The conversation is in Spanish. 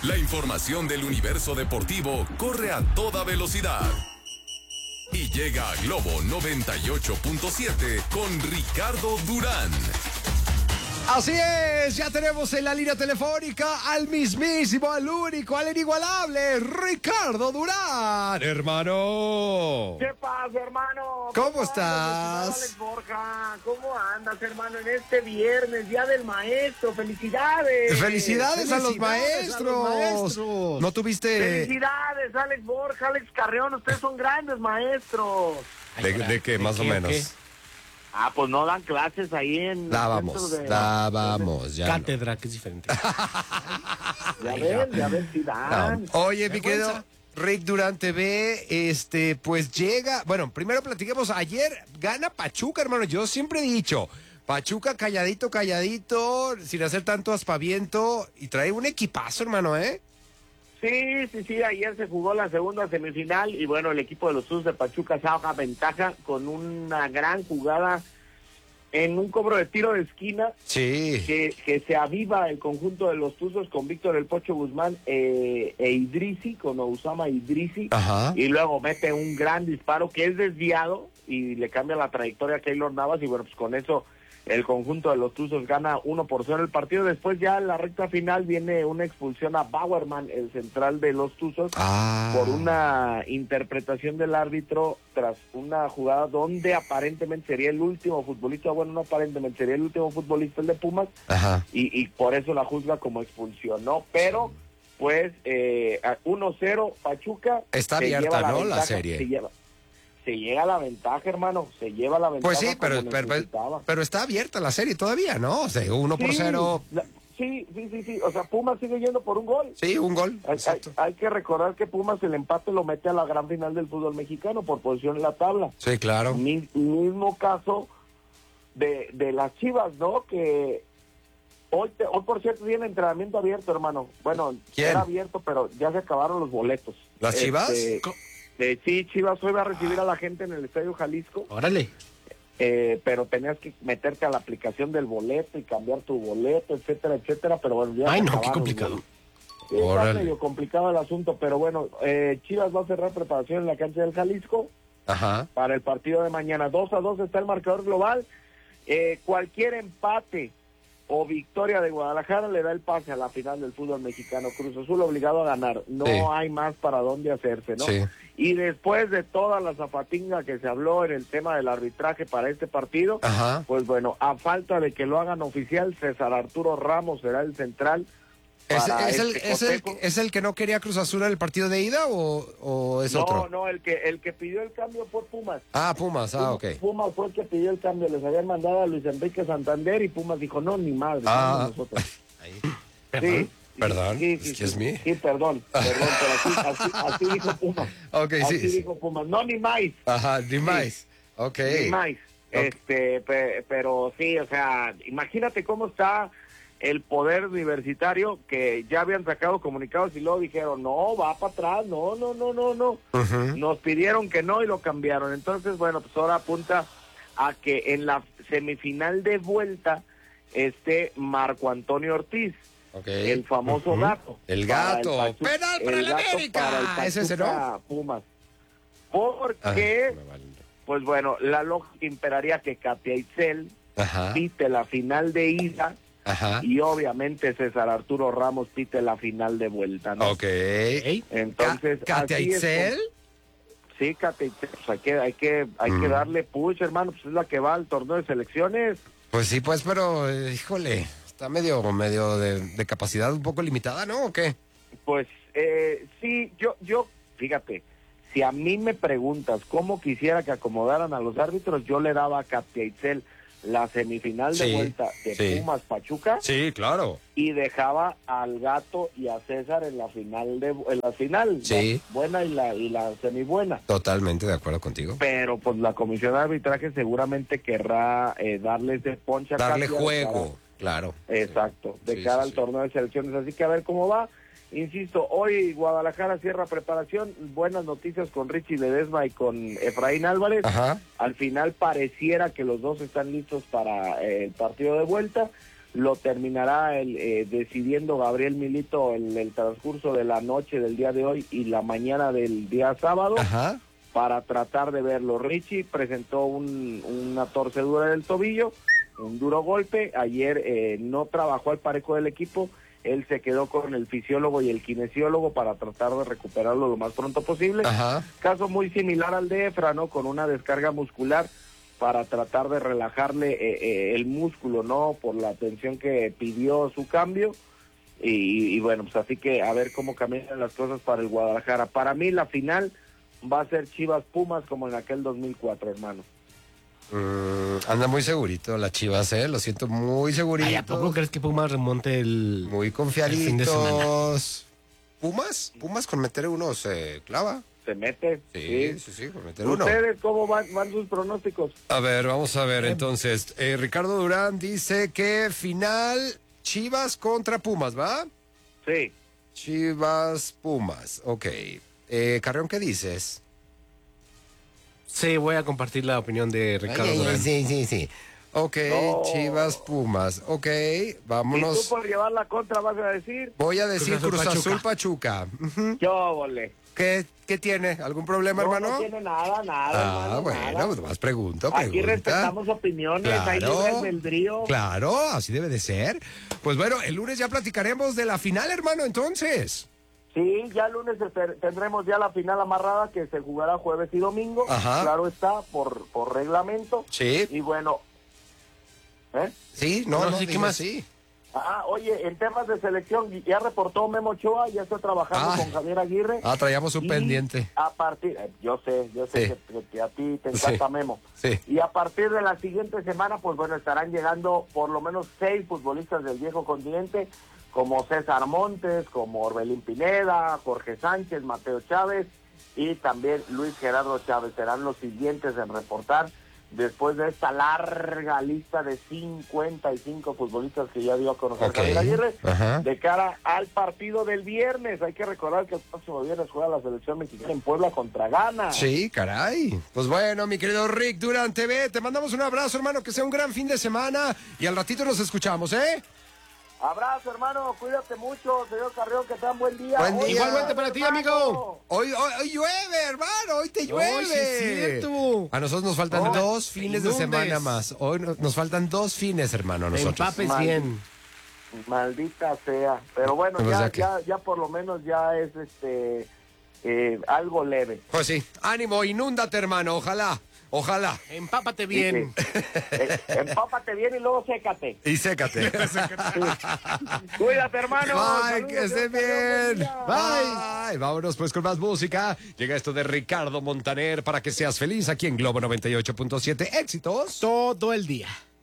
La información del universo deportivo corre a toda velocidad. Y llega a Globo 98.7 con Ricardo Durán. Así es, ya tenemos en la línea telefónica al mismísimo, al único, al inigualable Ricardo Durán, hermano. ¿Qué pasa, hermano? ¿Cómo estás? Andas, Alex Borja? ¿Cómo andas, hermano, en este viernes, Día del Maestro? ¡Felicidades! ¡Felicidades a los maestros! ¿No tuviste...? ¡Felicidades, Alex Borja, Alex Carreón! Ustedes son grandes maestros. ¿De qué, más o menos? ¿Qué? Ah, pues no dan clases ahí en... Dábamos, ya Cátedra, que es diferente. Ya ven, sí dan. no. Oye, mi querido Rick Durán TV, pues llega... Bueno, primero platiquemos. Ayer gana Pachuca, hermano. Yo siempre he dicho, Pachuca calladito, sin hacer tanto aspaviento. Y trae un equipazo, hermano, ¿eh? Sí, ayer se jugó la segunda semifinal y bueno, el equipo de los Tuzos de Pachuca saca ventaja con una gran jugada en un cobro de tiro de esquina. Sí. Que se aviva el conjunto de los Tuzos con Víctor El Pocho Guzmán e Idrisi, con Osama Idrisi. Ajá. Y luego mete un gran disparo que es desviado y le cambia la trayectoria a Keylor Navas y bueno, pues con eso el conjunto de los Tuzos gana 1-0 el partido. Después ya en la recta final viene una expulsión a Bauerman, el central de los Tuzos, por una interpretación del árbitro tras una jugada donde aparentemente sería el último futbolista, bueno, no aparentemente, sería el último futbolista el de Pumas. Ajá. Y por eso la juzga como expulsión, ¿no? Pero, pues, 1-0 Pachuca. Está abierta, ¿no? La serie. Se llega a la ventaja, hermano, se lleva la ventaja. Pues sí, pero está abierta la serie todavía, ¿no? O sea, 1-0. Sí, o sea, Pumas sigue yendo por un gol. Sí, un gol. Hay que recordar que Pumas el empate lo mete a la gran final del fútbol mexicano por posición en la tabla. Sí, claro. Mismo caso de las Chivas, ¿no? Que hoy por cierto tiene entrenamiento abierto, hermano. Bueno, ¿quién? Era abierto, pero ya se acabaron los boletos. ¿Las Chivas? Sí, Chivas hoy va a recibir a la gente en el Estadio Jalisco. Órale. Pero tenías que meterte a la aplicación del boleto y cambiar tu boleto, etcétera, pero bueno, ya... Ay, no, qué complicado. Está medio complicado el asunto, pero bueno, Chivas va a cerrar preparación en la cancha del Jalisco. Ajá. Para el partido de mañana. 2-2 está el marcador global. Cualquier empate o victoria de Guadalajara le da el pase a la final del fútbol mexicano. Cruz Azul obligado a ganar. No hay más para dónde hacerse, ¿no? Sí. Y después de toda la zapatinga que se habló en el tema del arbitraje para este partido, ajá, pues bueno, a falta de que lo hagan oficial, César Arturo Ramos será el central. ¿Es el que no quería Cruz Azul en el partido de ida o es otro? No, el que pidió el cambio fue Pumas. Pumas, ok. Pumas fue el que pidió el cambio, les habían mandado a Luis Enrique Santander y Pumas dijo, no, ni madre, nosotros. Ahí. Perdón, Sí, excuse me. Sí, perdón, pero así dijo Pumas. Ok, así sí. dijo Pumas, no, ni más. Ajá, ni más. Ok. Ni más. Pero sí, o sea, imagínate cómo está el poder universitario, que ya habían sacado comunicados y luego dijeron, no, va para atrás, no. Uh-huh. Nos pidieron que no y lo cambiaron. Entonces, bueno, pues ahora apunta a que en la semifinal de vuelta esté Marco Antonio Ortiz. Okay. El famoso gato. El gato. ¡Penal para el América! ¿Ese será? Pumas. Porque, pues bueno, la lógica imperaría que Katia Itzel pite la final de ida. Ajá. Y obviamente César Arturo Ramos pite la final de vuelta, ¿no? Ok. Entonces, ¿Katia Itzel? Sí, Katia Itzel. Pues hay que darle push, hermano. Pues es la que va al torneo de selecciones. Pues sí, pues, pero, híjole... Está medio de capacidad un poco limitada, ¿no? ¿O qué? Pues sí, yo, fíjate, si a mí me preguntas cómo quisiera que acomodaran a los árbitros, yo le daba a Katia Itzel la semifinal de vuelta de Pumas Pachuca. Sí, claro. Y dejaba al gato y a César en la final sí, la buena y la semibuena. Totalmente de acuerdo contigo. Pero pues la comisión de arbitraje seguramente querrá darles de poncha. Darle juego. Claro. Exacto, de cara al torneo de selecciones, así que a ver cómo va. Insisto, hoy Guadalajara cierra preparación, buenas noticias con Richie Ledesma y con Efraín Álvarez. Ajá. Al final pareciera que los dos están listos para el partido de vuelta. lo terminará decidiendo Gabriel Milito en el transcurso de la noche del día de hoy y la mañana del día sábado. Ajá. Para tratar de verlo. Richie presentó una torcedura del tobillo, un duro golpe. Ayer no trabajó al parejo del equipo. Él se quedó con el fisiólogo y el kinesiólogo para tratar de recuperarlo lo más pronto posible. Ajá. Caso muy similar al de Efra, ¿no? Con una descarga muscular para tratar de relajarle el músculo, ¿no? Por la tensión que pidió su cambio. Y bueno, pues así que a ver cómo caminan las cosas para el Guadalajara. Para mí la final va a ser Chivas Pumas como en aquel 2004, hermano. Anda muy segurito la Chivas, lo siento, muy segurito. Ay, ¿a poco crees que Pumas remonte el Muy el fin de semana? confiaditos. Pumas con meter uno se clava. Se mete. Sí, con meter uno. ¿Ustedes cómo van sus pronósticos? A ver, vamos a ver entonces. Ricardo Durán dice que final Chivas contra Pumas, ¿va? Sí. Chivas Pumas, ok. Carrión, ¿qué dices? Sí, voy a compartir la opinión de Ricardo Durán. Sí. Ok, No. Chivas Pumas, ok, ¿Y tú vámonos. por llevar la contra vas a decir? Voy a decir Cruz Cruz Azul Azul Pachuca. Ujú. Yo, volé. ¿Qué tiene? ¿Algún problema, hermano? No tiene nada, Ah, hermano, bueno, nada. pues más pregunto. Aquí respetamos opiniones, hay libre albedrío. Claro, así debe de ser. Pues bueno, el lunes ya platicaremos de la final, hermano, entonces. Sí, ya el lunes tendremos ya la final amarrada que se jugará jueves y domingo. Ajá. Claro está, por reglamento. Sí. Y bueno, ¿eh? Sí, No, no, sí, ¿qué digo más? sí. Oye, en temas de selección, ya reportó Memo Ochoa, ya está trabajando Ah. con Javier Aguirre. Traíamos un Y pendiente. a partir, yo sé Sí. que a ti te encanta Sí. Memo. Sí. Y a partir de la siguiente semana, pues bueno, estarán llegando por lo menos 6 futbolistas del viejo continente, como César Montes, como Orbelín Pineda, Jorge Sánchez, Mateo Chávez y también Luis Gerardo Chávez. Serán los siguientes en reportar después de esta larga lista de 55 futbolistas que ya dio a conocer Ok. Javier Aguirre, Ajá. de cara al partido del viernes. Hay que recordar que el próximo viernes juega la selección mexicana en Puebla contra Ghana. Sí, caray. Pues bueno, mi querido Rick Durán TV, te mandamos un abrazo, hermano, que sea un gran fin de semana y al ratito nos escuchamos, ¿eh? Abrazo, hermano, cuídate mucho, señor Carrión, que tengan buen día. Buen día. Igualmente para ti, amigo. Hoy llueve, hermano, hoy te llueve. sí es cierto. A nosotros nos faltan No, 2 fines de inundes. semana más. Hoy nos faltan 2 fines, hermano, a nosotros. Empapes Mal. bien. Maldita sea. Pero bueno, Pues ya que- ya por lo menos ya es algo leve. Pues sí, ánimo, inúndate, hermano, ojalá. Empápate bien. Empápate bien y luego sécate. Y sécate. Cuídate, hermano. Bye, Saludos, que esté señor Carrión, bien. buen día. Bye. Vámonos pues con más música. Llega esto de Ricardo Montaner para que seas feliz aquí en Globo 98.7. Éxitos. Todo el día.